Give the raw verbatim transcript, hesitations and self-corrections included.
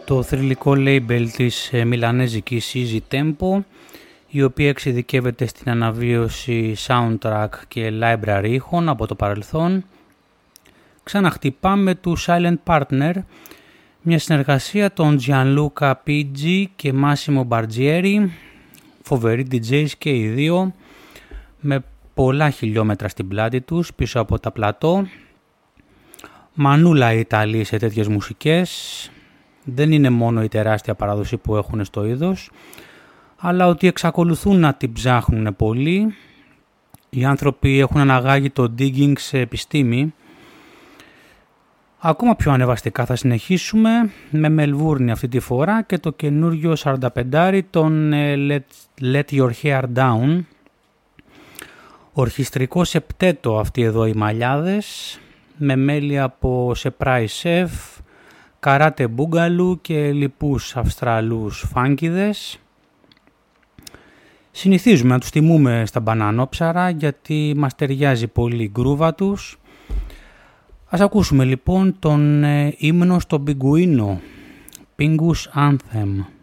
το θρυλικό label της μιλανέζικης Easy Tempo, η οποία εξειδικεύεται στην αναβίωση soundtrack και library ήχων από το παρελθόν. Ξαναχτυπάμε του Silent Partner, μια συνεργασία των Gianluca Piggi και Massimo Bargieri, φοβεροί ντι τζέις και οι δύο, με πολλά χιλιόμετρα στην πλάτη τους πίσω από τα πλατό. Μανούλα οι Ιταλοί σε τέτοιες μουσικές. Δεν είναι μόνο η τεράστια παράδοση που έχουν στο είδος, αλλά ότι εξακολουθούν να την ψάχνουν πολύ. Οι άνθρωποι έχουν αναγάγει το digging σε επιστήμη. Ακόμα πιο ανεβαστικά θα συνεχίσουμε με Μελβούρνη αυτή τη φορά και το καινούριο σαράντα πέντε των Let, Let Your Hair Down. Ορχιστρικό σεπτέτο αυτοί εδώ οι μαλλιάδες, με μέλη από Surprise Chef, Karate Boogaloo και λοιπούς Αυστραλούς φάνκιδες. Συνηθίζουμε να τους τιμούμε στα μπανανόψαρα γιατί μας ταιριάζει πολύ η γκρούβα τους. Ας ακούσουμε λοιπόν τον ε, ύμνο στον πιγκουίνο, Pingus Anthem.